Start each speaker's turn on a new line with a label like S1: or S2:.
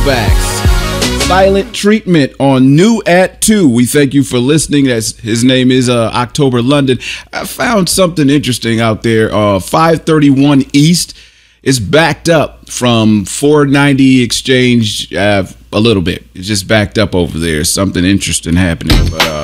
S1: Throwbacks. Silent Treatment on New at 2. We thank you for listening. His name is October London. I found something interesting out there. 531 East is backed up from 490 Exchange a little bit. It's just backed up over there. Something interesting happening. But